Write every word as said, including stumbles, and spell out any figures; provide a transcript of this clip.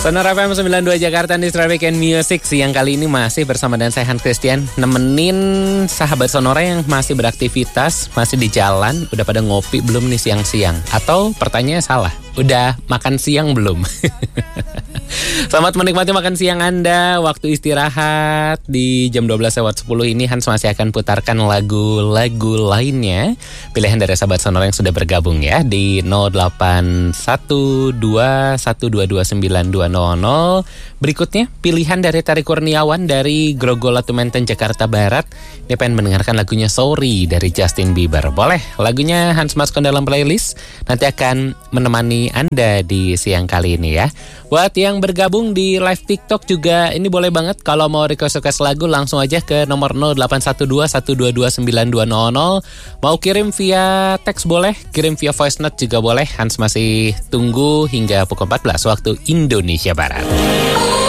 Sonora F M sembilan puluh dua Jakarta di Traffic and Music. Siang kali ini masih bersama dan saya Hans Christian, nemenin sahabat Sonora yang masih beraktivitas, masih di jalan. Udah pada ngopi belum nih siang-siang? Atau pertanyaannya salah, udah makan siang belum? Selamat menikmati makan siang Anda. Waktu istirahat di jam dua belas lewat sepuluh ini Hans masih akan putarkan lagu-lagu lainnya, pilihan dari sahabat Sonora yang sudah bergabung ya di nol delapan satu dua satu dua dua sembilan dua nol nol. Berikutnya pilihan dari Tari Kurniawan dari Grogol Tumenten Jakarta Barat. Dia pengen mendengarkan lagunya Sorry dari Justin Bieber. Boleh, lagunya Hans masukkan dalam playlist. Nanti akan menemani Anda di siang kali ini ya. Buat yang bergabung di live TikTok juga, ini boleh banget kalau mau request-request lagu langsung aja ke nomor nol delapan satu dua satu dua dua sembilan dua nol nol. Mau kirim via teks boleh, kirim via voice note juga boleh. Hans masih tunggu hingga pukul empat belas waktu Indonesia Barat.